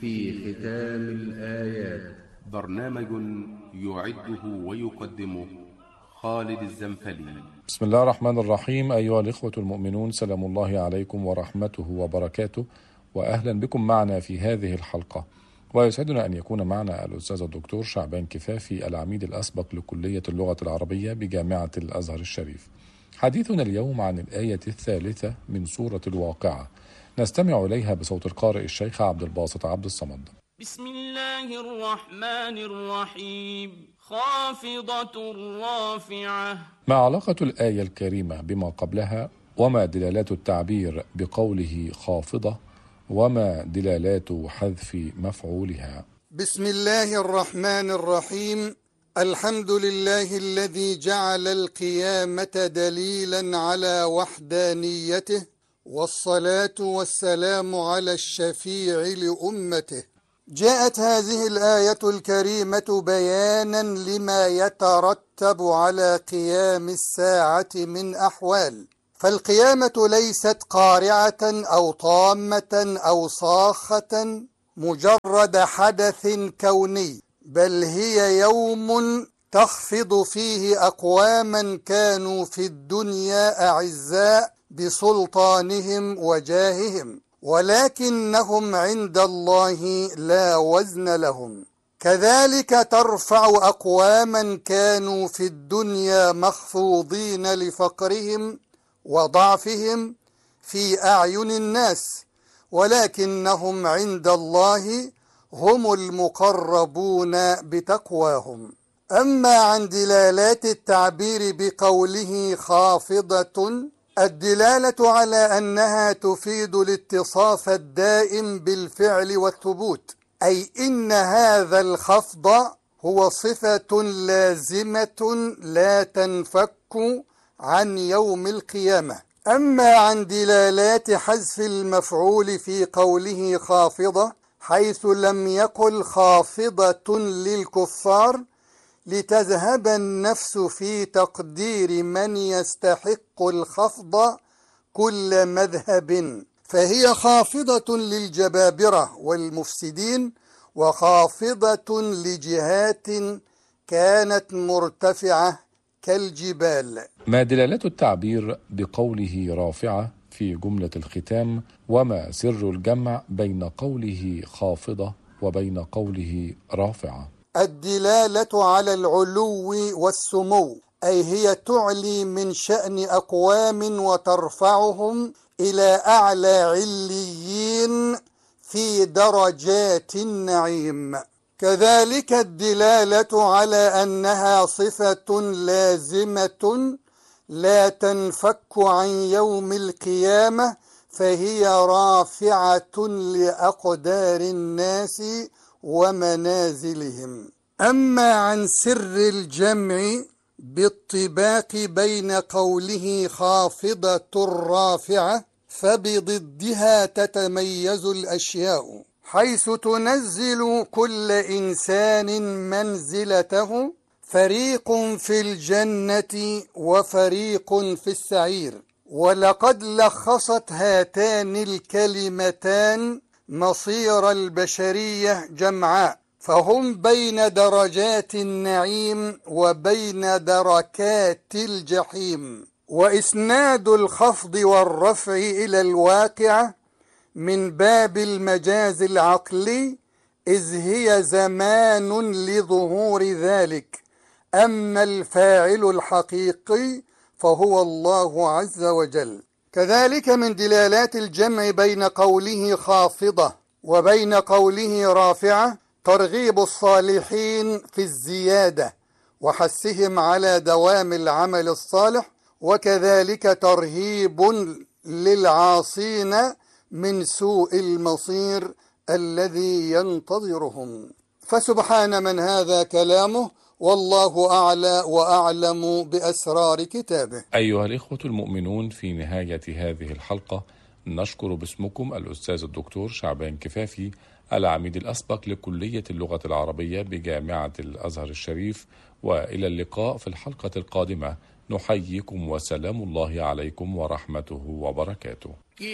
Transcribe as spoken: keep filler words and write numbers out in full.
في ختام الآيات، برنامج يعده ويقدمه خالد الزنفلي. بسم الله الرحمن الرحيم. أيها الإخوة المؤمنون، سلام الله عليكم ورحمته وبركاته، وأهلا بكم معنا في هذه الحلقة. ويسعدنا أن يكون معنا الأستاذ الدكتور شعبان كفافي، العميد الأسبق لكلية اللغة العربية بجامعة الأزهر الشريف. حديثنا اليوم عن الآية الثالثة من سورة الواقعة، نستمع إليها بصوت القارئ الشيخ عبد الباسط عبد الصمد. بسم الله الرحمن الرحيم. خافضة رافعة. ما علاقة الآية الكريمة بما قبلها؟ وما دلالات التعبير بقوله خافضة؟ وما دلالات حذف مفعولها؟ بسم الله الرحمن الرحيم. الحمد لله الذي جعل القيامة دليلا على وحدانيته، والصلاة والسلام على الشفيع لأمته. جاءت هذه الآية الكريمة بيانا لما يترتب على قيام الساعة من أحوال، فالقيامة ليست قارعة أو طامة أو صاخة مجرد حدث كوني، بل هي يوم تخفض فيه أقواما كانوا في الدنيا أعزاء بسلطانهم وجاههم، ولكنهم عند الله لا وزن لهم. كذلك ترفع أقواما كانوا في الدنيا مخفوضين لفقرهم وضعفهم في أعين الناس، ولكنهم عند الله هم المقربون بتقواهم. أما عن دلالات التعبير بقوله خافضة، الدلالة على أنها تفيد الاتصاف الدائم بالفعل والثبوت، أي إن هذا الخفض هو صفة لازمة لا تنفك عن يوم القيامة. أما عن دلالات حذف المفعول في قوله خافضة، حيث لم يقل خافضة للكفار لتذهب النفس في تقدير من يستحق الخفض كل مذهب، فهي خافضة للجبابرة والمفسدين، وخافضة لجهات كانت مرتفعة كالجبال. ما دلالات التعبير بقوله رافعة في جملة الختام؟ وما سر الجمع بين قوله خافضة وبين قوله رافعة؟ الدلالة على العلو والسمو، أي هي تعلي من شأن أقوام وترفعهم إلى أعلى عليين في درجات النعيم. كذلك الدلالة على أنها صفة لازمة لا تنفك عن يوم القيامة، فهي رافعة لأقدار الناس ومنازلهم. أما عن سر الجمع بالطباق بين قوله خافضة رافعة، فبضدها تتميز الأشياء، حيث تنزل كل إنسان منزلته، فريق في الجنة وفريق في السعير. ولقد لخصت هاتان الكلمتان مصير البشرية جمعاء، فهم بين درجات النعيم وبين دركات الجحيم. وإسناد الخفض والرفع إلى الواقع من باب المجاز العقلي، إذ هي زمان لظهور ذلك، أما الفاعل الحقيقي فهو الله عز وجل. كذلك من دلالات الجمع بين قوله خافضة وبين قوله رافعة ترغيب الصالحين في الزيادة وحثهم على دوام العمل الصالح، وكذلك ترهيب للعاصين من سوء المصير الذي ينتظرهم. فسبحان من هذا كلامه، والله أعلى وأعلم بأسرار كتابه. أيها الإخوة المؤمنون، في نهاية هذه الحلقة نشكر باسمكم الأستاذ الدكتور شعبان كفافي، العميد الأسبق لكلية اللغة العربية بجامعة الأزهر الشريف، وإلى اللقاء في الحلقة القادمة. نحييكم وسلام الله عليكم ورحمته وبركاته.